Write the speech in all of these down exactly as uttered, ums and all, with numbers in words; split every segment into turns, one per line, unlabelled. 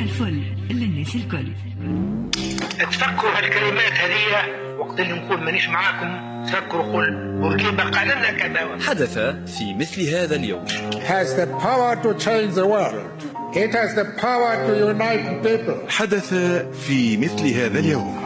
الفل للناس الكل.
تفكروا هالكلمات هذه وقت اللي نقول مانيش معاكم، تفكروا قل بورقيبة قال لنا كذا.
حدث في مثل هذا اليوم.
has the power to change the world. It has the power to unite people.
حدث في مثل هذا اليوم.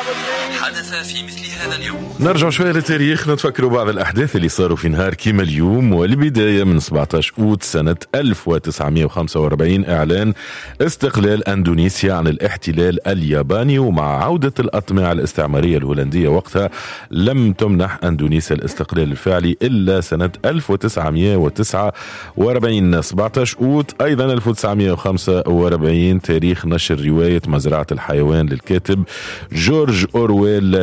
حدث في مثل هذا اليوم.
نرجع شوية للتاريخ، نتفكروا بعض الأحداث اللي صاروا في نهار كيما اليوم. والبداية من سبعة عشر أوت سنة ألف وتسعمائة وخمسة وأربعين، إعلان استقلال أندونيسيا عن الاحتلال الياباني. ومع عودة الأطماع الاستعمارية الهولندية وقتها لم تمنح أندونيسيا الاستقلال الفعلي إلا سنة ألف وتسعمائة وتسعة وأربعين. سبعة عشر أوت أيضا ألف وتسعمائة وخمسة وأربعين، تاريخ نشر رواية مزرعة الحيوان للكاتب جورج أورويل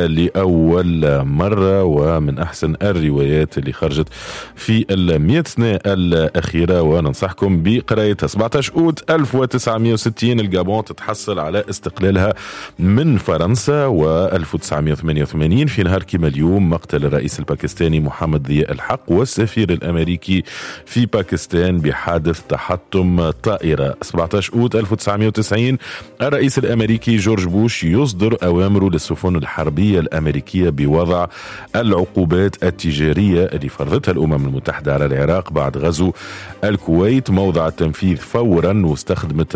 لأول مرة، ومن أحسن الروايات اللي خرجت في المئة سنة الأخيرة، وننصحكم بقراءتها. سبعة عشر أوت ألف وتسعمائة وستين، الجابون تتحصل على استقلالها من فرنسا. وألف وتسعمائة وثمانية وثمانين في نهار كيما اليوم، مقتل الرئيس الباكستاني محمد ضياء الحق والسفير الأمريكي في باكستان بحادث تحطم طائرة. سبعة عشر أوت ألف وتسعمائة وتسعين، الرئيس الأمريكي جورج بوش يصدر أوامره للسفن الحربية الأمريكية بوضع العقوبات التجارية اللي فرضتها الأمم المتحدة على العراق بعد غزو الكويت، موضع التنفيذ فورا، واستخدمت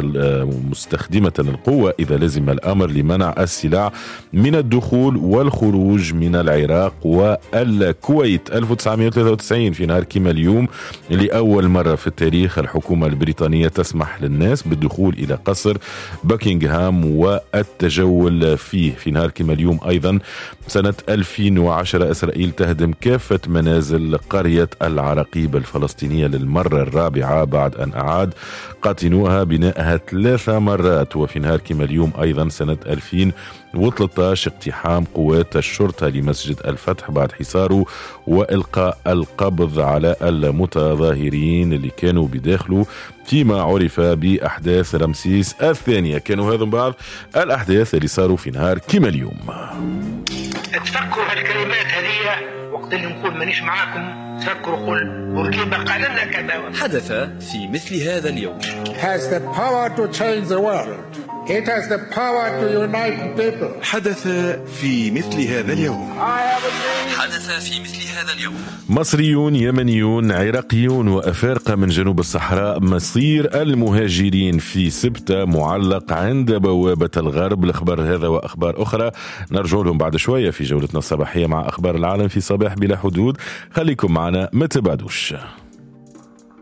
مستخدمة القوة إذا لزم الأمر لمنع السلاح من الدخول والخروج من العراق والكويت. ألف وتسعمائة وثلاثة وتسعين في نهار كيما اليوم، لأول مرة في التاريخ الحكومة البريطانية تسمح للناس بالدخول إلى قصر بكنغهام والتجول فيه. في نهار كيما اليوم أيضا سنة ألفين وعشرة، إسرائيل تهدم كافة منازل قرية العراقيب الفلسطينية للمرة الرابعة بعد أن أعاد قاطنوها بناءها ثلاث مرات. وفي نهار كيما اليوم أيضا سنة ألفين وثلاثة عشر، اقتحام قوات الشرطة لمسجد الفتح بعد حصاره وإلقاء القبض على المتظاهرين اللي كانوا بداخله فيما عرف بأحداث رمسيس الثانية. كانوا هذم بعض الأحداث اللي صاروا في نهار كيما اليوم.
تفكروا هالكلمات هذه وقت اللي نقول مانيش معاكم، تفكروا قل بورقيبة قال لنا كذا.
حدث في مثل هذا اليوم.
has the power to change the world. It has the power to unite people.
حدث في مثل هذا اليوم.
حدث في مثل هذا اليوم.
مصريون، يمنيون، عراقيون وأفارقة من جنوب الصحراء، مصير المهاجرين في سبتة معلق عند بوابة الغرب. الأخبار هذا وأخبار أخرى نرجع لهم بعد شوية في جولتنا الصباحية مع أخبار العالم في صباح بلا حدود. خليكم معنا، ما تبعدوش.